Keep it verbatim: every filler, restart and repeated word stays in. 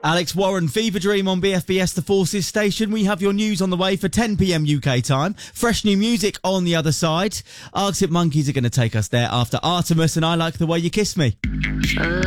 Alex Warren, Fever Dream on B F B S The Forces station. We have your news on the way for ten p.m. U K time. Fresh new music on the other side. Arctic Monkeys are going to take us there after Artemis and I Like the Way You Kiss Me.